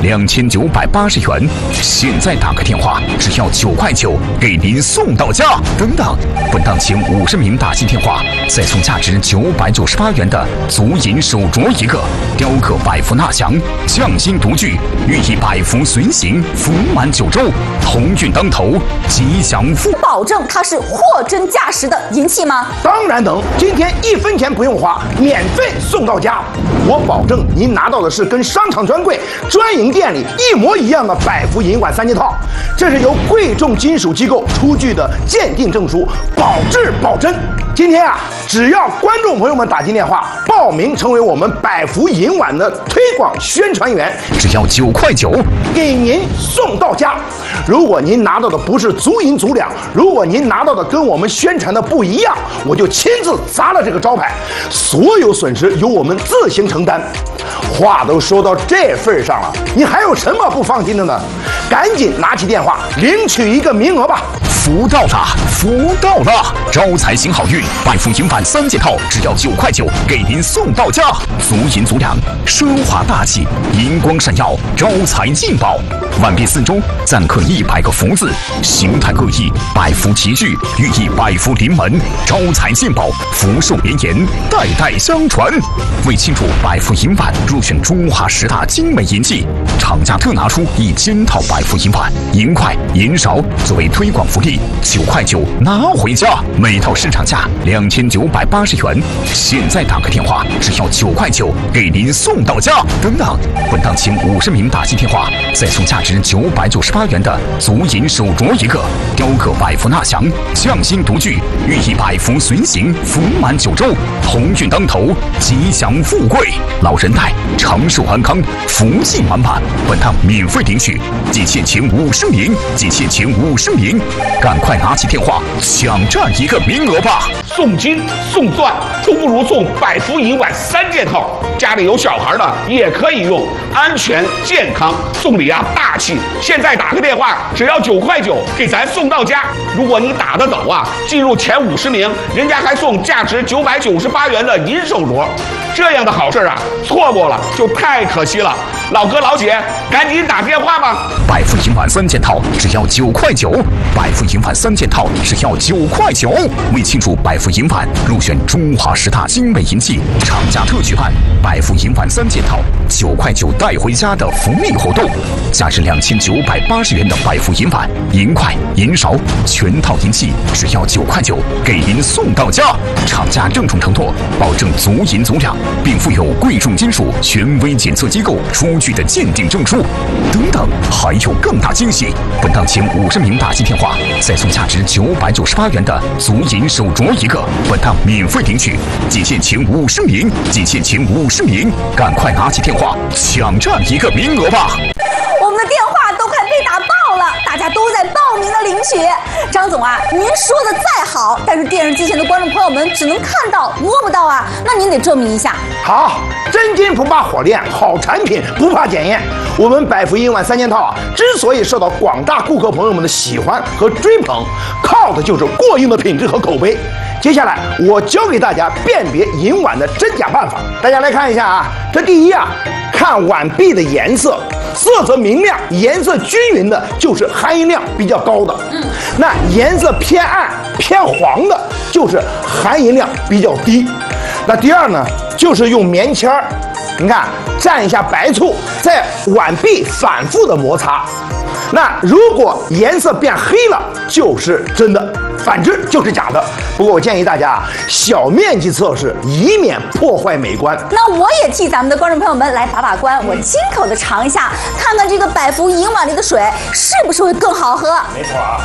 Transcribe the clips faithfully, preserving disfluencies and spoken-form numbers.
两千九百八十元。现在打个电话，只要九块九，给您送到家。等等，本档前五十名打进电话，再送价值九百九十八元的足银手镯一个，雕刻百福纳祥，匠心独具，寓意百福随行，福满九州，鸿运当头，吉祥富。 保证它是货真价实的银器吗？ 当然能，今天一分钱不用花，免费送到家。我保证您拿到的是跟商场专柜、专营店里一模一样的百福银碗三件套，这是由贵重金属机构出具的鉴定证书，保质保真。今天啊，只要观众朋友们打进电话报名成为我们百福银碗的推广宣传员， 只要九块九， 给您送到家。如果您拿到的不是足银足两，如果您拿到的跟我们宣传的不一样，我就亲自砸了这个招牌，所有损失由我们自行承担。话都说到这份上了，你还有什么不放心的呢？赶紧拿起电话领取一个名额吧！ 福到了，福到了！招财行好运，百福银碗三件套，只要九块九，给您送到家。足银足两，奢华大气，银光闪耀，招财进宝。碗壁四周錾刻一百个福字，形态各异，百福齐聚，寓意百福临门，招财进宝，福寿绵延，代代相传。为庆祝百福银碗入选中华十大精美银器，厂家特拿出一千套百福银碗，银筷、银勺作为推广福利，九块九拿回家，每套市场价两千九百八十元。现在打个电话，只要九块九，给您送到家。等等，本档前五十名打进电话，再送价值九百九十八元的足银手镯一个，雕刻百福纳祥，匠心独具，寓意百福随行，福满九州，鸿运当头，吉祥富贵，老人带长寿安康，福气满满。本档免费领取，仅限前五十名，仅限前五十名，赶快拿起电话抢占一个名额吧！ 送金送钻都不如送百福银碗三件套，家里有小孩的也可以用，安全健康，送礼啊大气。现在打个电话，只要九块九，给咱送到家。如果你打得走啊，进入前五十名，人家还送价值九百九十八元的银手镯。这样的好事啊，错过了就太可惜了。老哥老姐，赶紧打电话吧！ 百福银碗三件套只要九块九，百福银碗三件套只要九块九。为庆祝百福银碗入选中华十大精美银器，厂家特举办百福银碗三件套九块九带回家的福利活动，价值两千九百八十元的百福银碗、银筷、银勺全套银器只要九块九，给您送到家。厂家郑重承诺，保证足银足两，并附有贵重金属权威检测机构出具的鉴定证书。等等，还有更大惊喜！本档前五十名打进电话，再送价值九百九十八元的足银手镯一个，本档免费领取，仅限前五十名，仅限前五十名，赶快拿起电话抢占一个名额吧！ 我们的电话都快被打爆了，大家都在报名的领取。张总啊，您说的再好，但是电视机前的观众朋友们只能看到摸不到啊，那您得证明一下。 好，真金不怕火炼，好产品不怕检验。我们百福银碗三件套啊，之所以受到广大顾客朋友们的喜欢和追捧，靠的就是过硬的品质和口碑。接下来我教给大家辨别银碗的真假办法，大家来看一下啊。这第一啊，看碗壁的颜色，色泽明亮、颜色均匀的，就是含银量比较高的。嗯，那颜色偏暗、偏黄的，就是含银量比较低。那第二呢，就是用棉签儿，你看蘸一下白醋，在碗壁反复的摩擦。那如果颜色变黑了，就是真的，反之就是假的。不过我建议大家小面积测试，以免破坏美观。 那我也替咱们的观众朋友们来把把关，我亲口的尝一下，看看这个百福银碗里的水是不是会更好喝。 没错啊。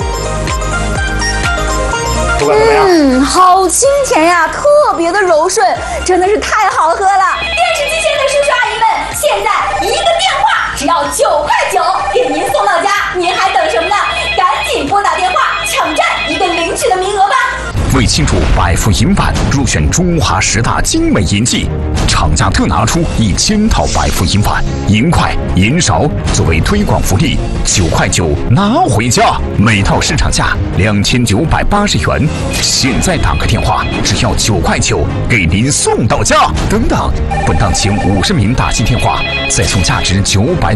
嗯，好清甜呀，特别的柔顺，真的是太好喝了。电视机前的叔叔阿姨们，现在一个电话只要九块九，给您送到家，您还等什么呢？赶紧拨打电话抢占一个领取的名额吧。 为庆祝百福银碗入选中华十大精美银器，厂家特拿出一千套百福银碗、银筷、银勺作为推广福利，九块九拿回家，每套市场价两千九百八十元。现在打个电话，只要九块九，给您送到家。等等，本档前五十名打进电话，再送价值九百。